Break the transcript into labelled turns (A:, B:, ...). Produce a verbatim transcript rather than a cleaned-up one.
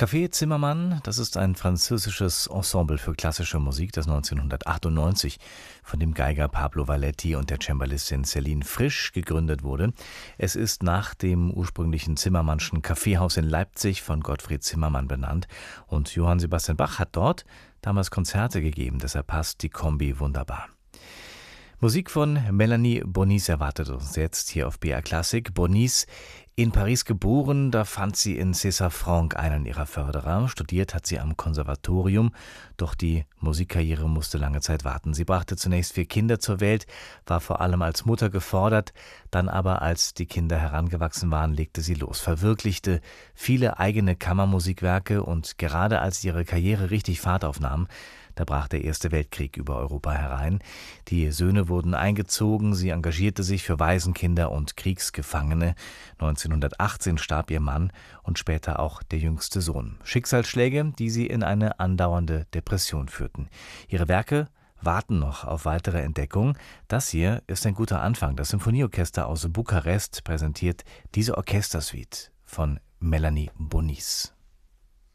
A: Café Zimmermann, das ist ein französisches Ensemble für klassische Musik, das neunzehnhundertachtundneunzig von dem Geiger Pablo Valletti und der Cembalistin Céline Frisch gegründet wurde. Es ist nach dem ursprünglichen Zimmermannschen Kaffeehaus in Leipzig von Gottfried Zimmermann benannt und Johann Sebastian Bach hat dort damals Konzerte gegeben, deshalb passt die Kombi wunderbar. Musik von Melanie Bonis erwartet uns jetzt hier auf B R Klassik. Bonis, in Paris geboren, da fand sie in César Franck einen ihrer Förderer. Studiert hat sie am Konservatorium, doch die Musikkarriere musste lange Zeit warten. Sie brachte zunächst vier Kinder zur Welt, war vor allem als Mutter gefordert, dann aber, als die Kinder herangewachsen waren, legte sie los, verwirklichte viele eigene Kammermusikwerke und gerade als ihre Karriere richtig Fahrt aufnahm, da brach der Erste Weltkrieg über Europa herein. Die Söhne wurden eingezogen, sie engagierte sich für Waisenkinder und Kriegsgefangene. neunzehnhundertachtzehn starb ihr Mann und später auch der jüngste Sohn. Schicksalsschläge, die sie in eine andauernde Depression führten. Ihre Werke warten noch auf weitere Entdeckung. Das hier ist ein guter Anfang. Das Symphonieorchester aus Bukarest präsentiert diese Orchestersuite von Melanie Bonis.